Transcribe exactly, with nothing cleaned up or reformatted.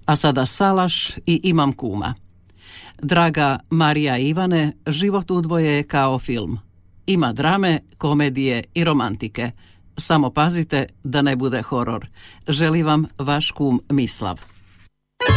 A sada Salaš i Imam kuma. Draga Marija i Ivane, život u dvoje je kao film. Ima drame, komedije i romantike. Samo pazite da ne bude horor. Želi vam vaš kum Mislav.